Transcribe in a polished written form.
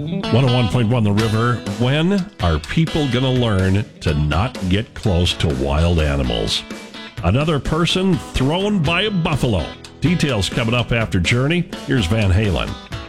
101.1 The River. When are people going to learn to not get close to wild animals? Another person thrown by a buffalo. Details coming up after Journey. Here's Van Halen.